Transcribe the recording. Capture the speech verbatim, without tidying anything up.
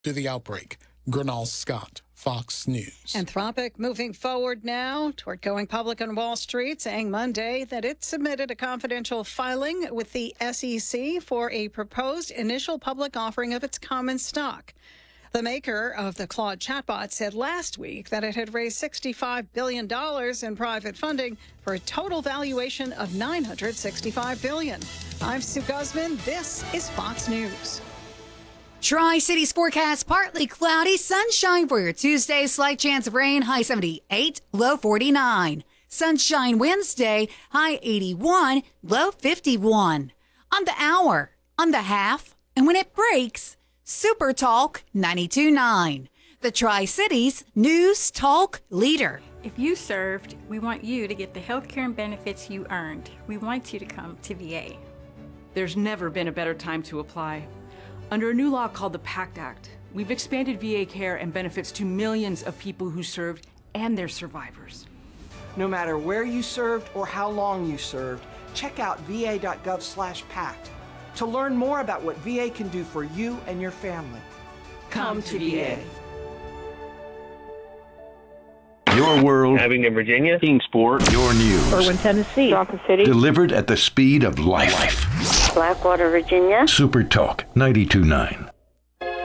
to the outbreak. Gernal Scott, Fox News. Anthropic moving forward now toward going public on Wall Street, saying Monday that it submitted a confidential filing with the S E C for a proposed initial public offering of its common stock. The maker of the Claude chatbot said last week that it had raised sixty-five billion dollars in private funding for a total valuation of nine hundred sixty-five billion dollars. I'm Sue Guzman. This is Fox News. Tri-Cities forecast, partly cloudy, sunshine for your Tuesday, slight chance of rain, high seventy-eight, low forty-nine. Sunshine Wednesday, high eighty-one, low fifty-one. On the hour, on the half, and when it breaks, Super Talk ninety-two point nine. The Tri-Cities News Talk leader. If you served, we want you to get the health care and benefits you earned. We want you to come to V A. There's never been a better time to apply. Under a new law called the PACT Act, we've expanded V A care and benefits to millions of people who served and their survivors. No matter where you served or how long you served, check out va.gov slash PACT to learn more about what V A can do for you and your family. Come, Come to V A. Your world. Abingdon, Virginia. Kingsport. Your news. Irwin, Tennessee. Johnson City. Delivered at the speed of life. Blackwater, Virginia. Super Talk ninety-two point nine.